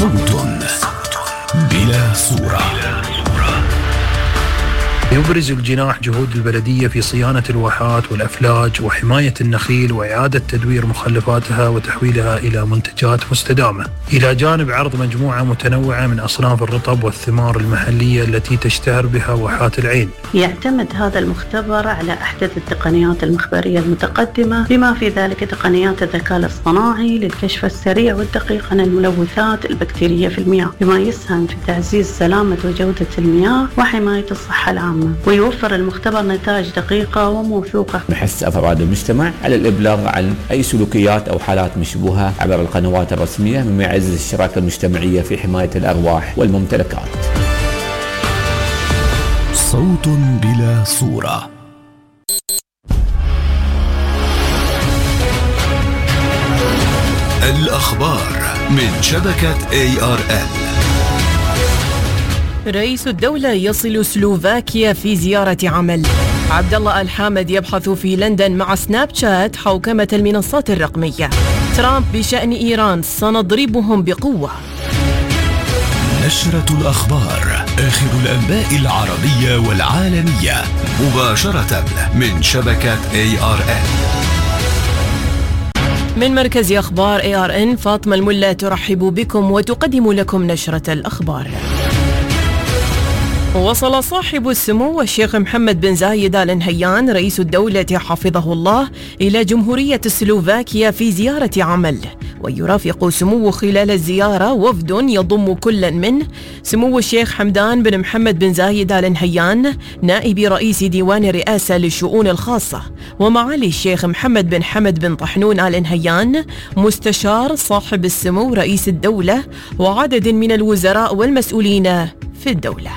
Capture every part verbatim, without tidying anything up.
صوت بلا صورة. يبرز الجناح جهود البلدية في صيانة الواحات والأفلاج وحماية النخيل وإعادة تدوير مخلفاتها وتحويلها إلى منتجات مستدامة، إلى جانب عرض مجموعة متنوعة من أصناف الرطب والثمار المحلية التي تشتهر بها واحات العين. يعتمد هذا المختبر على أحدث التقنيات المخبرية المتقدمة، بما في ذلك تقنيات الذكاء الاصطناعي للكشف السريع والدقيق عن الملوثات البكتيرية في المياه، بما يسهم في تعزيز سلامة وجودة المياه وحماية الصحة العامة. ويوفر المختبر نتائج دقيقة وموثوقة. نحث أفراد المجتمع على الإبلاغ عن أي سلوكيات أو حالات مشبوهة عبر القنوات الرسمية، مما يعزز الشراكة المجتمعية في حماية الأرواح والممتلكات. صوت بلا صورة. الأخبار من شبكة إيه آر إل. رئيس الدولة يصل سلوفاكيا في زيارة عمل. عبد الله الحامد يبحث في لندن مع سناب شات حوكمة المنصات الرقمية. ترامب بشأن إيران: سنضربهم بقوة. نشرة الأخبار، آخر الأنباء العربية والعالمية، مباشرة من شبكة إيه آر إل. من مركز أخبار إيه آر إن، فاطمة الملا ترحب بكم وتقدم لكم نشرة الأخبار. وصل صاحب السمو الشيخ محمد بن زايد آل نهيان رئيس الدولة حفظه الله إلى جمهورية سلوفاكيا في زيارة عمل، ويرافق سموه خلال الزيارة وفد يضم كل من سمو الشيخ حمدان بن محمد بن زايد آل نهيان نائب رئيس ديوان الرئاسة للشؤون الخاصة، ومعالي الشيخ محمد بن حمد بن طحنون آل نهيان مستشار صاحب السمو رئيس الدولة، وعدد من الوزراء والمسؤولين في الدولة.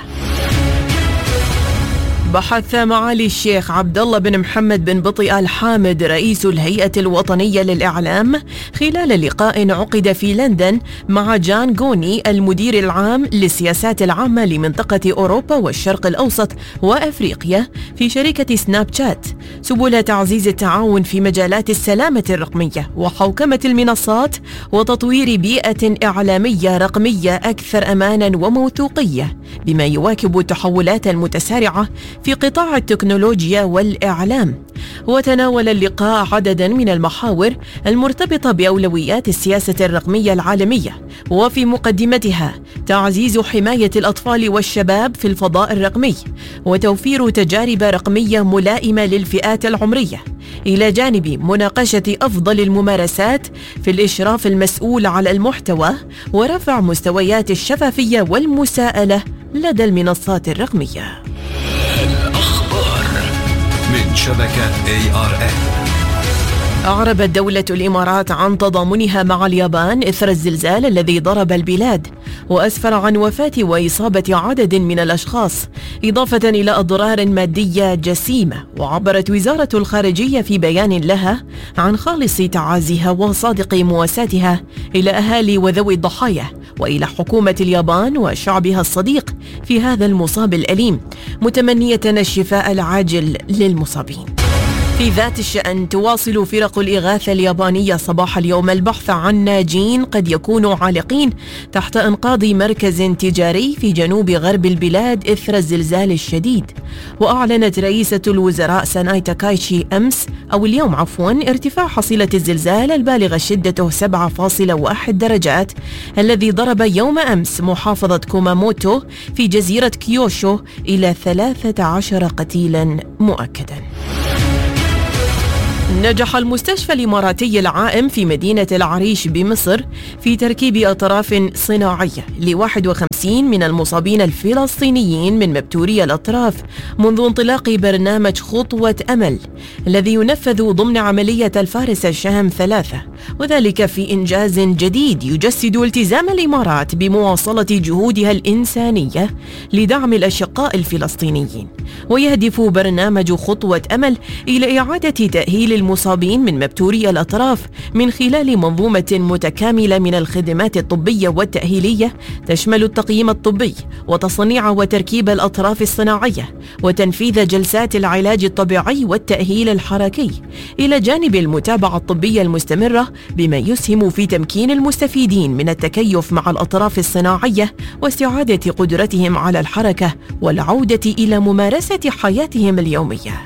بحث معالي الشيخ عبد الله بن محمد بن بطي آل حامد رئيس الهيئة الوطنية للإعلام خلال لقاء عقد في لندن مع جان غوني المدير العام للسياسات العامة لمنطقة أوروبا والشرق الأوسط وأفريقيا في شركة سناب شات سبل تعزيز التعاون في مجالات السلامة الرقمية وحوكمة المنصات وتطوير بيئة إعلامية رقمية أكثر أمانا وموثوقية، بما يواكب التحولات المتسارعة في قطاع التكنولوجيا والإعلام. وتناول اللقاء عددا من المحاور المرتبطة بأولويات السياسة الرقمية العالمية، وفي مقدمتها تعزيز حماية الأطفال والشباب في الفضاء الرقمي وتوفير تجارب رقمية ملائمة للفئات العمرية، إلى جانب مناقشة أفضل الممارسات في الإشراف المسؤول على المحتوى ورفع مستويات الشفافية والمساءلة لدى المنصات الرقمية. الأخبار من شبكة إيه آر إل. أعربت دولة الإمارات عن تضامنها مع اليابان إثر الزلزال الذي ضرب البلاد وأسفر عن وفاة وإصابة عدد من الأشخاص، إضافة إلى أضرار مادية جسيمة. وعبرت وزارة الخارجية في بيان لها عن خالص تعازيها وصادق مواساتها إلى أهالي وذوي الضحايا وإلى حكومة اليابان وشعبها الصديق في هذا المصاب الأليم، متمنية الشفاء العاجل للمصابين. في ذات الشأن، تواصل فرق الإغاثة اليابانية صباح اليوم البحث عن ناجين قد يكونوا عالقين تحت إنقاذ مركز تجاري في جنوب غرب البلاد إثر الزلزال الشديد. وأعلنت رئيسة الوزراء ساناي تاكايشي أمس أو اليوم عفوا ارتفاع حصيلة الزلزال البالغة شدته سبعة فاصلة واحد درجات الذي ضرب يوم أمس محافظة كوماموتو في جزيرة كيوشو إلى ثلاثة عشر قتيلا مؤكدا. نجح المستشفى الإماراتي العائم في مدينة العريش بمصر في تركيب أطراف صناعية لواحد وخمسين من المصابين الفلسطينيين من مبتوري الأطراف منذ انطلاق برنامج خطوة أمل الذي ينفذ ضمن عملية الفارس الشام ثلاثة، وذلك في إنجاز جديد يجسد التزام الإمارات بمواصلة جهودها الإنسانية لدعم الأشقاء الفلسطينيين. ويهدف برنامج خطوة أمل إلى إعادة تأهيل المصابين من مبتوري الأطراف من خلال منظومة متكاملة من الخدمات الطبية والتأهيلية تشمل التقييم الطبي وتصنيع وتركيب الأطراف الصناعية وتنفيذ جلسات العلاج الطبيعي والتأهيل الحركي، إلى جانب المتابعة الطبية المستمرة بما يسهم في تمكين المستفيدين من التكيف مع الأطراف الصناعية واستعادة قدرتهم على الحركة والعودة إلى ممارسة حياتهم اليومية.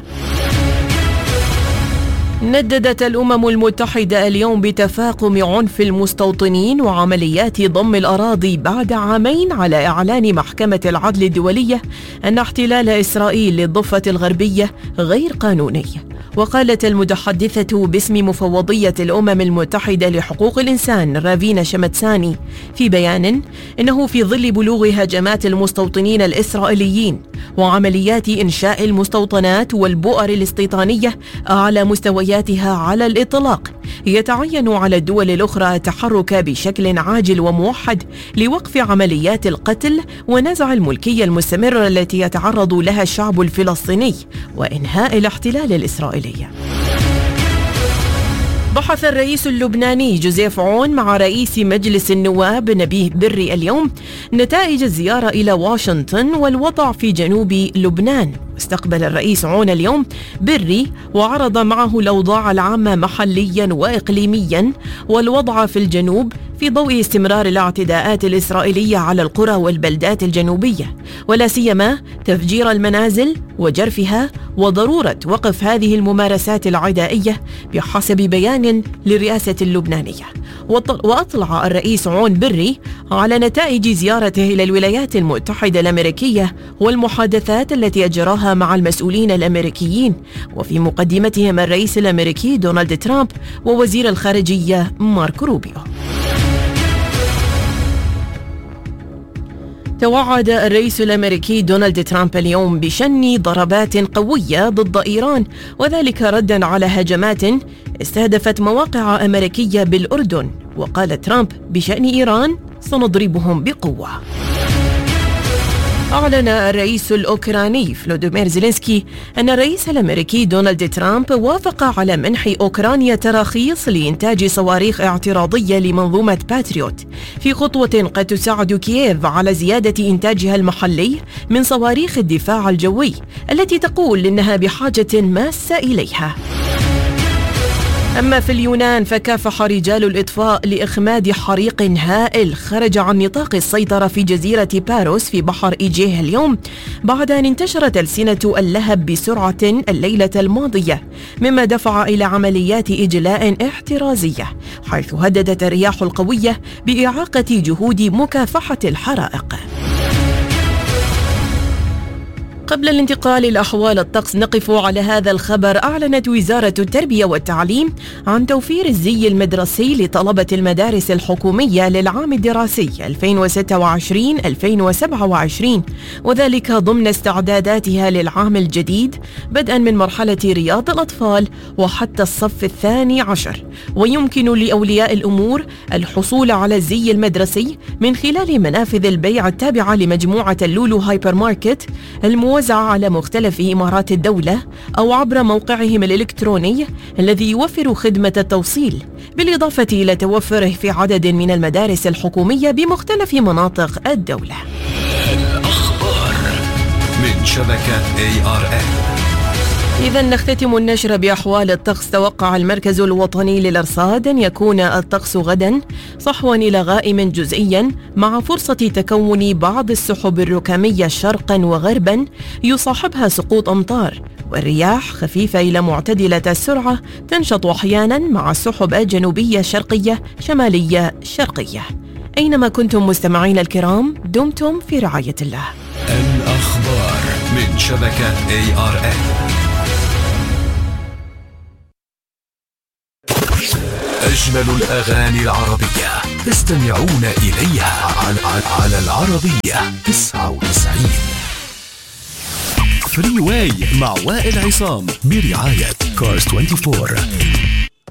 نددت الأمم المتحدة اليوم بتفاقم عنف المستوطنين وعمليات ضم الأراضي بعد عامين على إعلان محكمة العدل الدولية أن احتلال إسرائيل للضفة الغربية غير قانوني. وقالت المتحدثة باسم مفوضية الأمم المتحدة لحقوق الإنسان رافينا شمتساني في بيان إنه في ظل بلوغ هجمات المستوطنين الإسرائيليين وعمليات إنشاء المستوطنات والبؤر الاستيطانية على مستوياتها على الإطلاق، يتعين على الدول الأخرى التحرك بشكل عاجل وموحد لوقف عمليات القتل ونزع الملكية المستمرة التي يتعرض لها الشعب الفلسطيني وإنهاء الاحتلال الإسرائيلي. بحث الرئيس اللبناني جوزيف عون مع رئيس مجلس النواب نبيه بري اليوم نتائج الزيارة إلى واشنطن والوضع في جنوب لبنان. استقبل الرئيس عون اليوم بري وعرض معه الأوضاع العامة محليا وإقليميا والوضع في الجنوب في ضوء استمرار الاعتداءات الإسرائيلية على القرى والبلدات الجنوبية، ولا سيما تفجير المنازل وجرفها وضرورة وقف هذه الممارسات العدائية بحسب بيان للرئاسة اللبنانية. وأطلع الرئيس عون بري على نتائج زيارته إلى الولايات المتحدة الأمريكية والمحادثات التي أجراها مع المسؤولين الأمريكيين وفي مقدمتهم الرئيس الأمريكي دونالد ترامب ووزير الخارجية ماركو روبيو. توعد الرئيس الأمريكي دونالد ترامب اليوم بشن ضربات قوية ضد إيران، وذلك ردا على هجمات استهدفت مواقع أمريكية بالأردن. وقال ترامب بشأن إيران سنضربهم بقوة. أعلن الرئيس الأوكراني فلوديمير زيلينسكي أن الرئيس الأمريكي دونالد ترامب وافق على منح أوكرانيا تراخيص لإنتاج صواريخ اعتراضية لمنظومة باتريوت في خطوة قد تساعد كييف على زيادة إنتاجها المحلي من صواريخ الدفاع الجوي التي تقول إنها بحاجة ماسة إليها. أما في اليونان فكافح رجال الإطفاء لإخماد حريق هائل خرج عن نطاق السيطرة في جزيرة باروس في بحر إيجيه اليوم بعد أن انتشرت ألسنة اللهب بسرعة الليلة الماضية، مما دفع إلى عمليات إجلاء احترازية، حيث هددت الرياح القوية بإعاقة جهود مكافحة الحرائق. قبل الانتقال إلى أحوال الطقس نقف على هذا الخبر. أعلنت وزارة التربية والتعليم عن توفير الزي المدرسي لطلبة المدارس الحكومية للعام الدراسي ألفين وستة وعشرين ألفين وسبعة وعشرين، وذلك ضمن استعداداتها للعام الجديد بدءا من مرحلة رياض الأطفال وحتى الصف الثاني عشر. ويمكن لأولياء الأمور الحصول على الزي المدرسي من خلال منافذ البيع التابعة لمجموعة اللولو هايبر ماركت الموزعة على مختلف إمارات الدولة أو عبر موقعهم الإلكتروني الذي يوفر خدمة التوصيل، بالإضافة إلى توفره في عدد من المدارس الحكومية بمختلف مناطق الدولة. الأخبار من شبكة إيه آر إن. إذا نختتم النشر بأحوال الطقس. توقع المركز الوطني للأرصاد أن يكون الطقس غدا صحوا إلى غائم جزئيا مع فرصة تكون بعض السحب الركامية شرقا وغربا يصاحبها سقوط أمطار، والرياح خفيفة إلى معتدلة السرعة تنشط أحيانا مع السحب الجنوبية شرقية شمالية شرقية. أينما كنتم مستمعين الكرام دمتم في رعاية الله. الأخبار من شبكة إيه آر إن. أجمل الأغاني العربية تستمعون إليها على, على العربية تسعة وتسعين. فري واي مع وائل عصام برعاية كارز أربعة وعشرين.